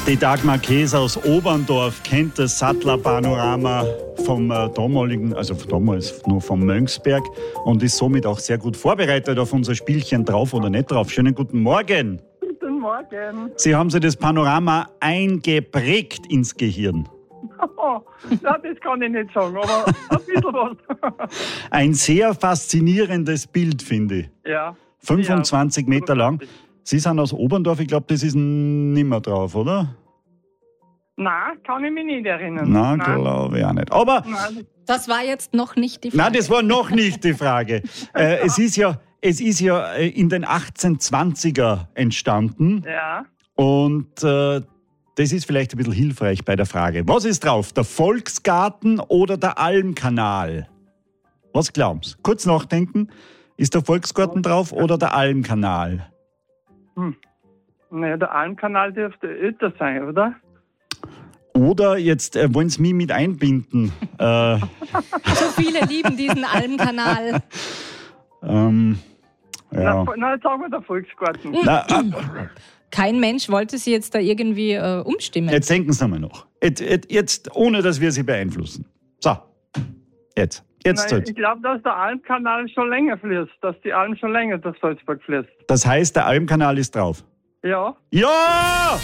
Die Dagmar Käser aus Oberndorf kennt das Sattler-Panorama vom damaligen, also damals nur vom Mönchsberg und ist somit auch sehr gut vorbereitet auf unser Spielchen Drauf oder nicht drauf. Schönen guten Morgen. Guten Morgen. Sie haben sich das Panorama eingeprägt ins Gehirn. Ja, das kann ich nicht sagen, aber ein bisschen was. Ein sehr faszinierendes Bild, finde ich. Ja. 25 Meter lang. Sie sind aus Oberndorf, ich glaube, das ist nimmer drauf, oder? Nein, kann ich mich nicht erinnern. Nein, glaube ich auch nicht. Aber Nein. Das war jetzt noch nicht die Frage. nein, das war noch nicht die Frage. Es ist ja in den 1820er entstanden Ja. und das ist vielleicht ein bisschen hilfreich bei der Frage. Was ist drauf? Der Volksgarten oder der Almkanal? Was glauben Sie? Kurz nachdenken. Ist der Volksgarten drauf oder der Almkanal? Naja, der Almkanal dürfte älter sein, oder? Oder jetzt wollen Sie mich mit einbinden. So viele lieben diesen Almkanal. Ja. Na, jetzt sagen wir der Volksgarten. Na, Kein Mensch wollte sie jetzt da irgendwie umstimmen. jetzt denken Sie nochmal nach. Jetzt, ohne dass wir Sie beeinflussen. So, jetzt Nein, zählt's. ich glaube, dass der Almkanal schon länger fließt, dass die Alm schon länger durch Salzburg fließt. Das heißt, der Almkanal ist drauf. Ja. Ja!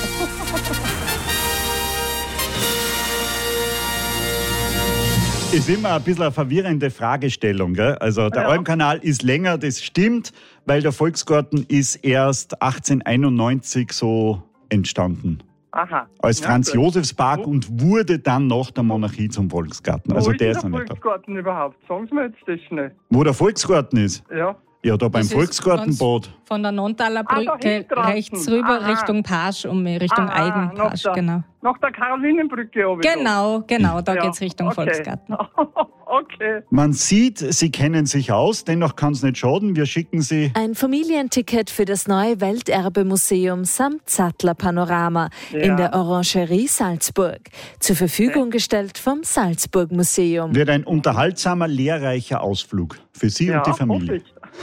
Ist immer ein bisschen eine verwirrende Fragestellung. Gell? Also der Ja. Almkanal ist länger, das stimmt, weil der Volksgarten ist erst 1891 so entstanden. Aha. Als Ja, Franz-Josefs-Park Wo- und wurde dann nach der Monarchie zum Volksgarten. Also Wo ist der denn ist noch der nicht da. Volksgarten überhaupt? Sagen Sie mir jetzt das schnell. Wo der Volksgarten ist? Ja. Ja, da beim Das ist Volksgartenbad. Von der Nontaler da Brücke hinten draußen. rechts rüber Aha. Richtung Pasch, Richtung Aha, Eigenpasch. nach der- Genau, Nach der Karolinenbrücke oben. genau, da Ja, geht's Richtung okay. Volksgarten. Okay. Man sieht, Sie kennen sich aus, dennoch kann es nicht schaden. Wir schicken Sie Ein Familienticket für das neue Welterbemuseum samt Sattler-Panorama in Ja. der Orangerie Salzburg. Zur Verfügung gestellt vom Salzburg-Museum. wird ein unterhaltsamer, lehrreicher Ausflug für Sie Ja, und die hoffe Familie. ich.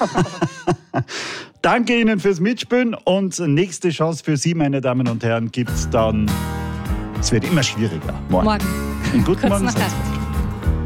Danke Ihnen fürs Mitspielen und nächste Chance für Sie, meine Damen und Herren, gibt es dann, es wird immer schwieriger. Morgen, Einen guten kurz Morgen. nach 8.